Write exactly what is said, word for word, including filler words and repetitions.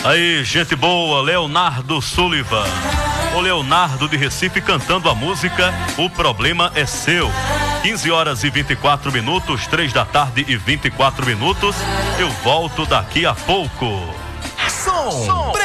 Aí, gente boa, Leonardo Sullivan. O Leonardo de Recife cantando a música O Problema é Seu. quinze horas e vinte e quatro minutos, três da tarde e vinte e quatro minutos. Eu volto daqui a pouco. Som. Som.